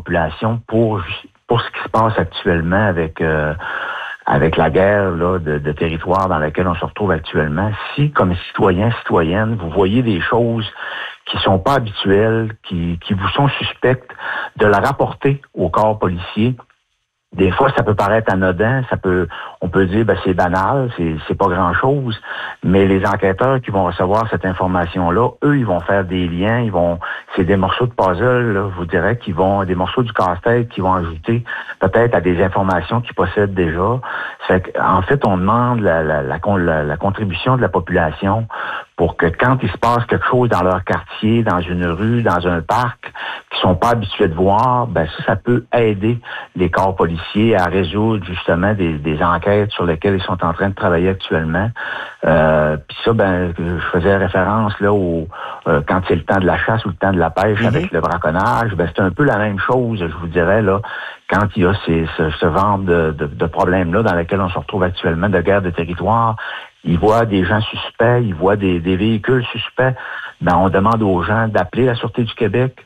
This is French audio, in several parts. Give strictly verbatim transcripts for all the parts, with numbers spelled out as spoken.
population pour pour ce qui se passe actuellement avec euh, avec la guerre là, de, de territoire dans laquelle on se retrouve actuellement. Si, comme citoyen, citoyenne, vous voyez des choses qui sont pas habituelles, qui, qui vous sont suspectes, de la rapporter au corps policier. Des fois, ça peut paraître anodin, ça peut, on peut dire, ben, c'est banal, c'est, c'est pas grand-chose, mais les enquêteurs qui vont recevoir cette information-là, eux, ils vont faire des liens, ils vont, c'est des morceaux de puzzle, là, je vous dirais, qui vont, des morceaux du casse-tête qui vont ajouter peut-être à des informations qu'ils possèdent déjà. Ça fait en fait, on demande la, la, la, la, la contribution de la population pour que quand il se passe quelque chose dans leur quartier, dans une rue, dans un parc, qu'ils sont pas habitués de voir, ben ça, ça peut aider les corps policiers à résoudre justement des, des enquêtes sur lesquelles ils sont en train de travailler actuellement. Euh, Puis ça, ben, je faisais référence là au euh, quand c'est le temps de la chasse ou le temps de la pêche mm-hmm. avec le braconnage, ben c'est un peu la même chose, je vous dirais là. Quand il y a ces, ce, ce genre de, de, de problèmes-là dans lesquels on se retrouve actuellement, de guerre de territoire, ils voient des gens suspects, ils voient des, des véhicules suspects, ben on demande aux gens d'appeler la Sûreté du Québec,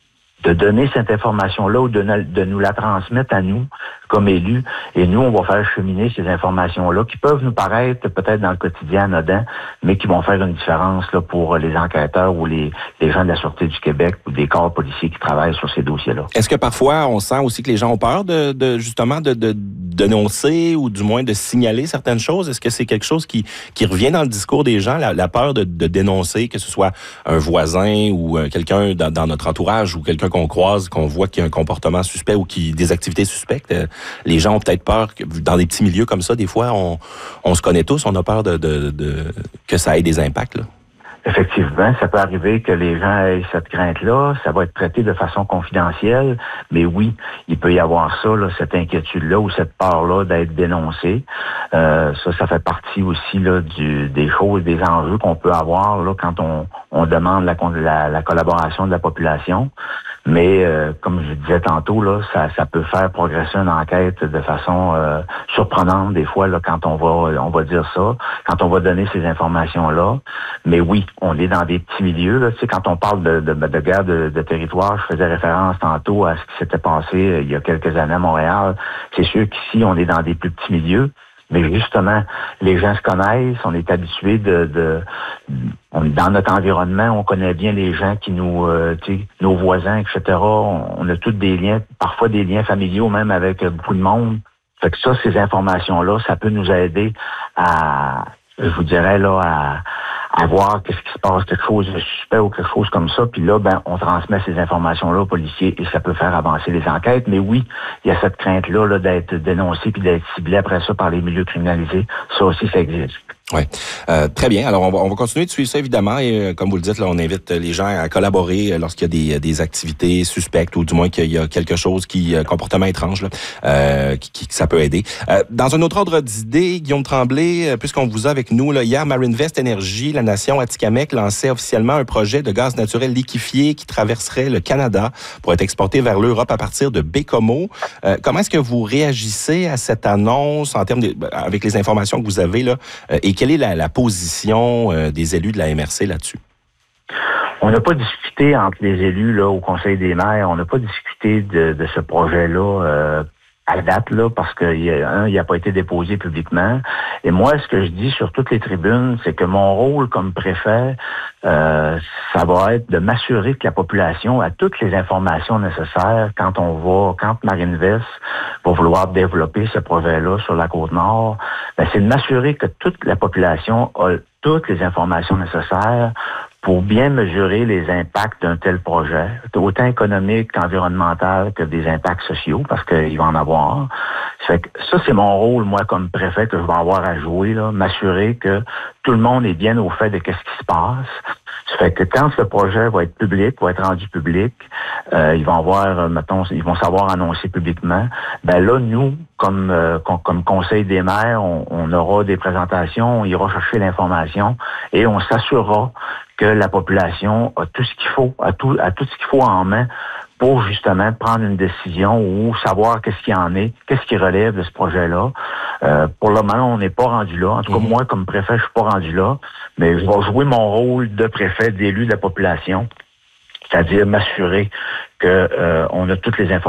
de donner cette information-là ou de, de nous la transmettre à nous, comme élus, et nous, on va faire cheminer ces informations-là qui peuvent nous paraître peut-être dans le quotidien anodin, mais qui vont faire une différence là, pour les enquêteurs ou les, les gens de la Sûreté du Québec ou des corps policiers qui travaillent sur ces dossiers-là. Est-ce que parfois, on sent aussi que les gens ont peur de, de justement de, de dénoncer ou du moins de signaler certaines choses? Est-ce que c'est quelque chose qui, qui revient dans le discours des gens, la, la peur de, de dénoncer, que ce soit un voisin ou euh, quelqu'un dans, dans notre entourage ou quelqu'un qu'on croise, qu'on voit qu'il y a un comportement suspect ou qui des activités suspectes? Euh, les gens ont peut-être peur, que, dans des petits milieux comme ça, des fois, on, on se connaît tous, on a peur de, de, de que ça ait des impacts, là. Effectivement, ça peut arriver que les gens aient cette crainte-là. Ça va être traité de façon confidentielle. Mais oui, il peut y avoir ça, là, cette inquiétude-là ou cette peur-là d'être dénoncé. Euh, ça, ça fait partie aussi là, du, des choses, des enjeux qu'on peut avoir là, quand on, on demande la, la, la collaboration de la population. Mais euh, comme je disais tantôt, là, ça, ça peut faire progresser une enquête de façon euh, surprenante des fois là, quand on va on va dire ça, quand on va donner ces informations-là. Mais oui, on est dans des petits milieux. Là. Tu sais, quand on parle de, de, de guerre de, de territoire, je faisais référence tantôt à ce qui s'était passé euh, il y a quelques années à Montréal. C'est sûr qu'ici, on est dans des plus petits milieux. Mais justement, les gens se connaissent, on est habitués de, de on, dans notre environnement, on connaît bien les gens qui nous, euh, tu sais, nos voisins, et cetera. On, on a tous des liens, parfois des liens familiaux même avec beaucoup de monde. Fait que ça, ces informations-là, ça peut nous aider à, je vous dirais là, à à voir qu'est-ce qui se passe, quelque chose de suspect ou quelque chose comme ça. Puis là, ben, on transmet ces informations-là aux policiers et ça peut faire avancer les enquêtes. Mais oui, il y a cette crainte-là là, d'être dénoncé puis d'être ciblé après ça par les milieux criminalisés. Ça aussi, ça existe. Oui, euh, très bien. Alors, on va, on va continuer de suivre ça, évidemment. Et euh, comme vous le dites, là, on invite les gens à collaborer lorsqu'il y a des, des activités suspectes ou du moins qu'il y a quelque chose qui, euh, comportement étrange, là, euh, qui, qui, ça peut aider. Euh, dans un autre ordre d'idée, Guillaume Tremblay, euh, puisqu'on vous a avec nous, là, hier, Marinvest Énergie, la nation Atikamekw, lançait officiellement un projet de gaz naturel liquéfié qui traverserait le Canada pour être exporté vers l'Europe à partir de Baie-Comeau. Euh, comment est-ce que vous réagissez à cette annonce en termes de, avec les informations que vous avez là, euh, et quelle est la, la position euh, des élus de la M R C là-dessus? On n'a pas discuté entre les élus là au Conseil des maires, on n'a pas discuté de, de ce projet-là euh, à date, là, parce que il n'a pas été déposé publiquement. Et moi, ce que je dis sur toutes les tribunes, c'est que mon rôle comme préfet, euh, ça va être de m'assurer que la population a toutes les informations nécessaires quand on va, quand Marinvest va vouloir développer ce projet-là sur la Côte-Nord. Ben, c'est de m'assurer que toute la population a toutes les informations nécessaires pour bien mesurer les impacts d'un tel projet, autant économique qu'environnemental que des impacts sociaux, parce qu'il va en avoir. Ça fait que ça, c'est mon rôle, moi, comme préfet, que je vais avoir à jouer, là, m'assurer que tout le monde est bien au fait de qu'est-ce qui se passe. Ça fait que quand ce projet va être public, va être rendu public, euh, ils vont avoir, mettons, ils vont savoir annoncer publiquement. Ben là, nous, comme euh, comme conseil des maires, on, on aura des présentations, on ira chercher l'information et on s'assurera que la population a tout ce qu'il faut, a tout, a tout ce qu'il faut en main pour justement prendre une décision ou savoir qu'est-ce qu'il y en est, qu'est-ce qui relève de ce projet-là. Euh, pour le moment, on n'est pas rendu là. En tout cas, mmh. moi, comme préfet, je suis pas rendu là, mais je vais jouer mon rôle de préfet, d'élu de la population, c'est-à-dire m'assurer que euh, on a toutes les informations